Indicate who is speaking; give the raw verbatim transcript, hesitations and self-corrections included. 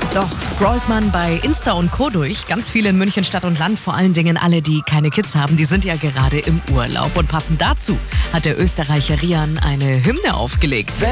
Speaker 1: Doch scrollt man bei Insta und Co. durch, ganz viele in München Stadt und Land, vor allen Dingen alle, die keine Kids haben, die sind ja gerade im Urlaub. Und passend dazu hat der Österreicher Rian eine Hymne aufgelegt.